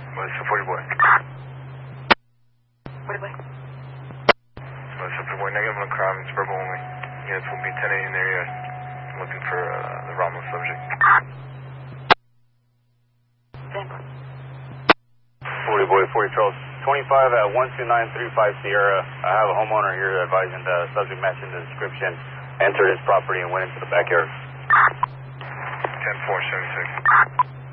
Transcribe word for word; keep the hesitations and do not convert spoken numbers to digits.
What's the forty boy? forty boy. What's the forty boy? Negative on crime. It's verbal only. Units will be ten eight in the area. Looking for uh, the Ramos subject. forty boy, forty Charles. twenty-five at one two nine three five Sierra. I have a homeowner here advising the subject matching the description. Entered his property and went into the backyard. ten four seventy-six.